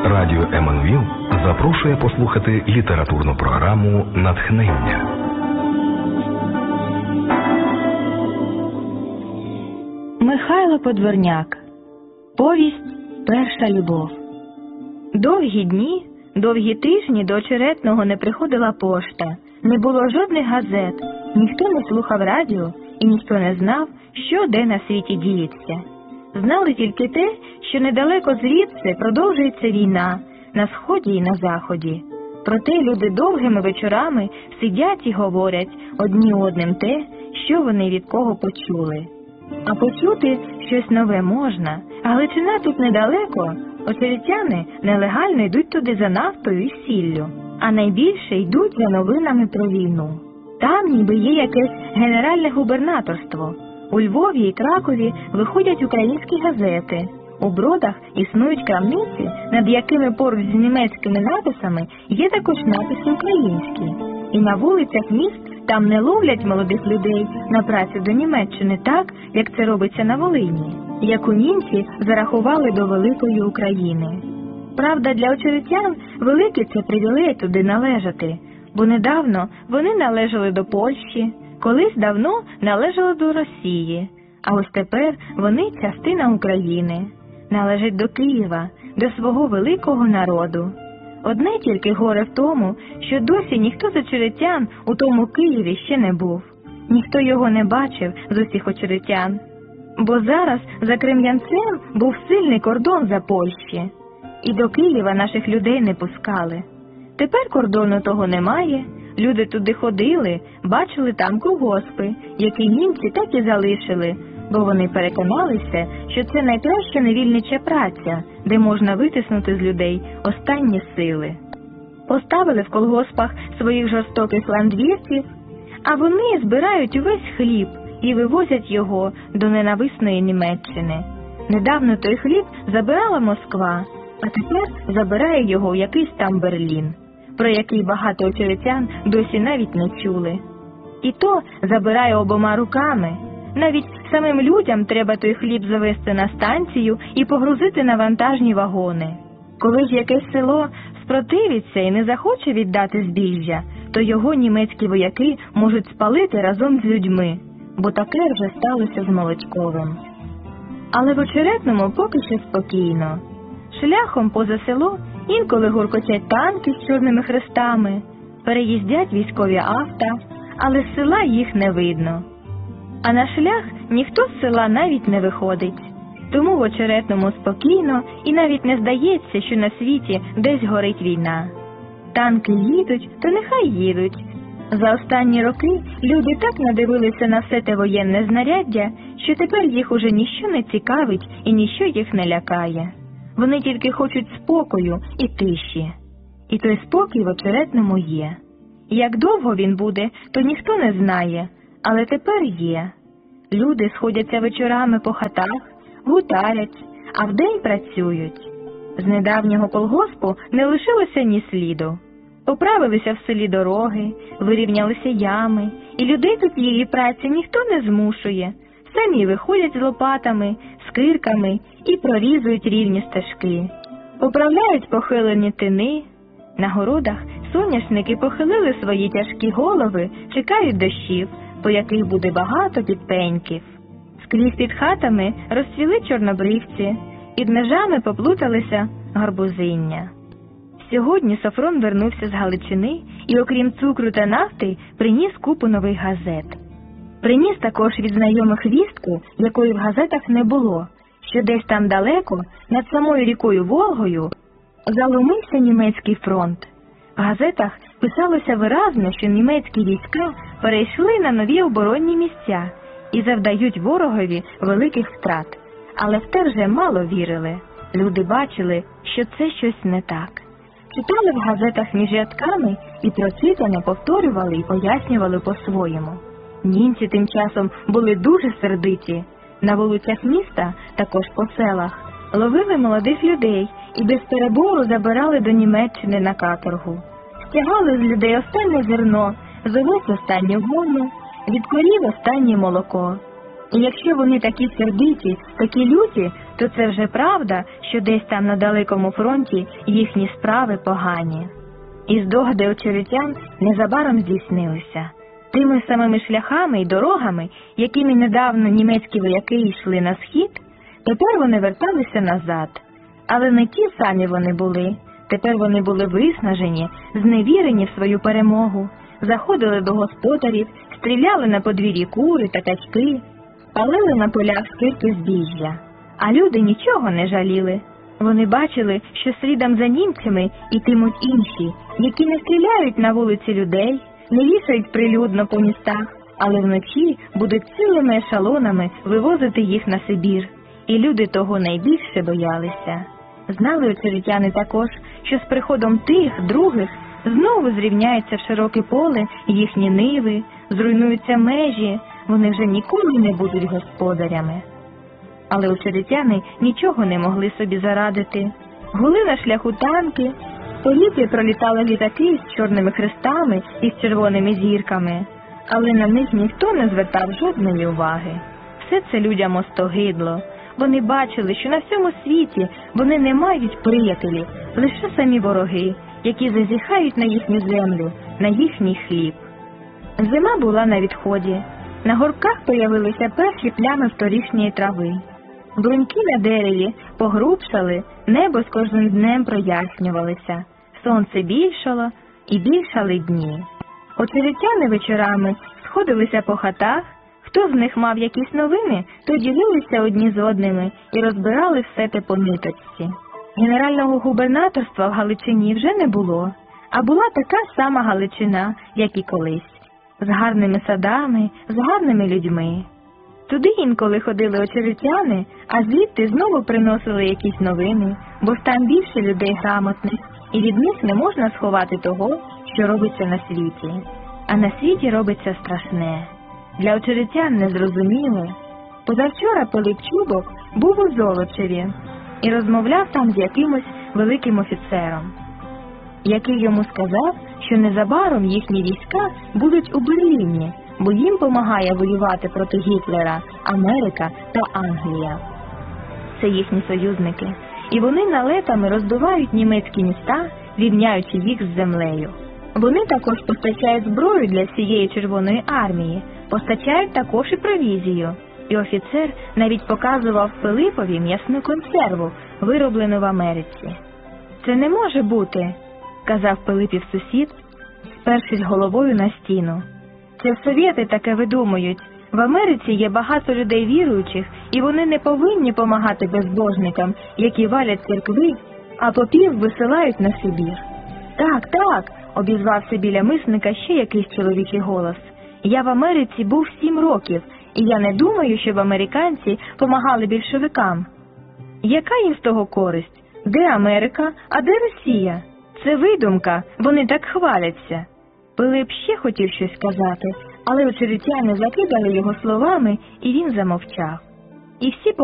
Радіо МНВІЛ запрошує послухати літературну програму «Натхнення». Михайло Подворняк. Повість «Перша любов». Довгі дні, довгі тижні до Очеретного не приходила пошта, не було жодних газет, ніхто не слухав радіо і ніхто не знав, що де на світі діється. Знали тільки те, що недалеко звідси продовжується війна, на сході і на заході. Проте люди довгими вечорами сидять і говорять одні одним те, що вони від кого почули. А почути щось нове можна, а Галичина тут недалеко, очеретяни нелегально йдуть туди за нафтою і сіллю, а найбільше йдуть за новинами про війну. Там ніби є якесь генеральне губернаторство. У Львові і Кракові виходять українські газети. У Бродах існують крамниці, над якими поруч з німецькими написами є також написи українські. І на вулицях міст там не ловлять молодих людей на працю до Німеччини так, як це робиться на Волині, яку німці зарахували до великої України. Правда, для очеретян великий це привілей туди належати, бо недавно вони належали до Польщі, колись давно належали до Росії, а ось тепер вони частина України, належать до Києва, до свого великого народу. Одне тільки горе в тому, що досі ніхто з очеретян у тому Києві ще не був. Ніхто його не бачив з усіх очеретян. Бо зараз за Крем'янцем був сильний кордон за Польщі. І до Києва наших людей не пускали. Тепер кордону того немає. Люди туди ходили, бачили там колгоспи, які німці так і залишили, бо вони переконалися, що це найкраща невільнича праця, де можна витиснути з людей останні сили. Поставили в колгоспах своїх жорстоких ландвірців, а вони збирають увесь хліб і вивозять його до ненависної Німеччини. Недавно той хліб забирала Москва, а тепер забирає його в якийсь там Берлін, про який багато очеретян досі навіть не чули. І то забирає обома руками. Навіть самим людям треба той хліб завести на станцію і погрузити на вантажні вагони. Коли ж якесь село спротивиться і не захоче віддати збіжжя, то його німецькі вояки можуть спалити разом з людьми, бо таке вже сталося з Молодьковим. Але в Очеретному поки що спокійно. Шляхом поза село інколи гуркотять танки з чорними хрестами, переїздять військові авто, але з села їх не видно. А на шлях ніхто з села навіть не виходить. Тому в Очеретному спокійно і навіть не здається, що на світі десь горить війна. Танки їдуть, то нехай їдуть. За останні роки люди так надивилися на все те воєнне знаряддя, що тепер їх уже ніщо не цікавить і ніщо їх не лякає. Вони тільки хочуть спокою і тиші. І той спокій в Очеретному є. Як довго він буде, то ніхто не знає, але тепер є. Люди сходяться вечорами по хатах, гутарять, а вдень працюють. З недавнього колгоспу не лишилося ні сліду. Поправилися в селі дороги, вирівнялися ями, і людей тут її праці ніхто не змушує. Самі виходять з лопатами, з кирками і прорізують рівні стежки. Поправляють похилені тини. На городах соняшники похилили свої тяжкі голови, чекають дощів, по яких буде багато підпеньків. Скрізь під хатами розцвіли чорнобривці, під межами поплуталися гарбузиння. Сьогодні Софрон вернувся з Галичини і, окрім цукру та нафти, приніс купу нових газет. Приніс також від знайомих вістку, якої в газетах не було, що десь там далеко, над самою рікою Волгою, заломився німецький фронт. В газетах писалося виразно, що німецькі війська перейшли на нові оборонні місця і завдають ворогові великих втрат. Але в те вже мало вірили. Люди бачили, що це щось не так. Читали в газетах між рядками і прочитане повторювали і пояснювали по-своєму. Німці тим часом були дуже сердиті. На вулицях міста, також по селах, ловили молодих людей і без перебору забирали до Німеччини на каторгу. Стягали з людей останнє зерно, з овець останню гуму, від корів останнє молоко. І якщо вони такі сердиті, такі люті, то це вже правда, що десь там на далекому фронті їхні справи погані. І здогади очеретян незабаром здійснилися. Тими самими шляхами і дорогами, якими недавно німецькі вояки йшли на схід, тепер вони верталися назад. Але не ті самі вони були. Тепер вони були виснажені, зневірені в свою перемогу, заходили до господарів, стріляли на подвір'ї кури та качки, палили на полях скирти збіжжя. А люди нічого не жаліли. Вони бачили, що слідом за німцями йтимуть інші, які не стріляють на вулиці людей, не вішають прилюдно по містах, але вночі будуть цілими ешелонами вивозити їх на Сибір. І люди того найбільше боялися. Знали очеретяни також, що з приходом тих, других, знову зрівняється в широке поле їхні ниви, зруйнуються межі, вони вже ніколи не будуть господарями. Але очеретяни нічого не могли собі зарадити. Гули на шляху танки, по ліпі пролітали літаки з чорними хрестами і з червоними зірками, але на них ніхто не звертав жодної уваги. Все це людям остогидло. Вони бачили, що на всьому світі вони не мають приятелів, лише самі вороги, які зазіхають на їхню землю, на їхній хліб. Зима була на відході. На горбках появилися перші плями вторішньої трави. Бруньки на дереві погрубшали, небо з кожним днем прояснювалося. Сонце більшало і більшали дні. Очеретяни вечорами сходилися по хатах. Хто з них мав якісь новини, то ділилися одні з одними і розбирали все те по ниточці. Генерального губернаторства в Галичині вже не було, а була така сама Галичина, як і колись, з гарними садами, з гарними людьми. Туди інколи ходили очеретяни, а звідти знову приносили якісь новини, бо ж там більше людей грамотних, і від них не можна сховати того, що робиться на світі. А на світі робиться страшне. Для очеретян незрозуміло. Позавчора Пилип Чубок був у Золочеві і розмовляв там з якимось великим офіцером, який йому сказав, що незабаром їхні війська будуть у Берліні, бо їм помагає воювати проти Гітлера Америка та Англія. Це їхні союзники. І вони налетами розбивають німецькі міста, рівняючи їх з землею. Вони також постачають зброю для всієї Червоної армії, постачають також і провізію. І офіцер навіть показував Пилипові м'ясну консерву, вироблену в Америці. «Це не може бути», – казав Пилипів сусід, спершись головою на стіну. «Це совєти таке видумують. В Америці є багато людей віруючих, і вони не повинні помагати безбожникам, які валять церкви, а попів висилають на Сибір». «Так, так», – обізвався біля мисника ще якийсь чоловічий голос. «Я в Америці був 7 років, і я не думаю, щоб американці помагали більшовикам». «Яка їм з того користь? Де Америка, а де Росія? Це видумка, вони так хваляться». Пилип ще хотів щось сказати, але очеретяни закидали його словами, і він замовчав. І всі